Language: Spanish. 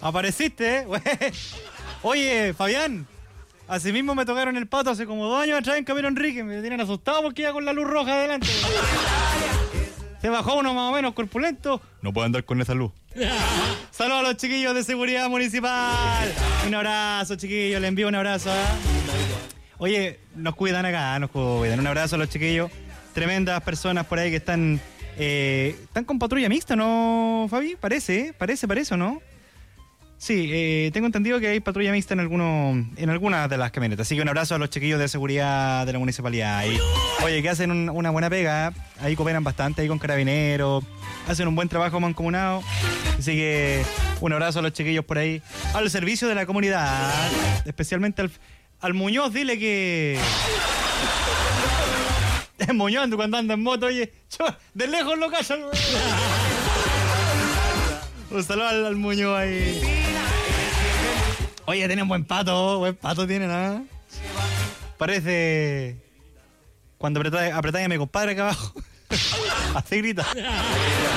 Apareciste, ¿eh? Oye, Fabián, así mismo me tocaron el pato hace como 2 años atrás en Camino Enrique. Me tienen asustado porque iba con la luz roja adelante. Se bajó uno más o menos corpulento. No puede andar con esa luz. Saludos a los chiquillos de seguridad municipal. Un abrazo, chiquillos. Les envío un abrazo. Oye, nos cuidan acá, nos cuidan. Un abrazo a los chiquillos. Tremendas personas por ahí que están con patrulla mixta, ¿no, Fabi? Parece, ¿o no? Sí, tengo entendido que hay patrulla mixta en algunas de las camionetas. Así que un abrazo a los chiquillos de seguridad de la municipalidad. Y, oye, que hacen una buena pega. Ahí cooperan bastante ahí con carabineros. Hacen un buen trabajo mancomunado. Así que un abrazo a los chiquillos por ahí. Al servicio de la comunidad. Especialmente al Muñoz, dile que... Es Muñoz cuando anda en moto, oye. De lejos lo callan. Un saludo al Muñoz ahí. Oye, tienen buen pato tienen, ¿ah? Parece cuando apretáis a mi compadre acá abajo. Así grita.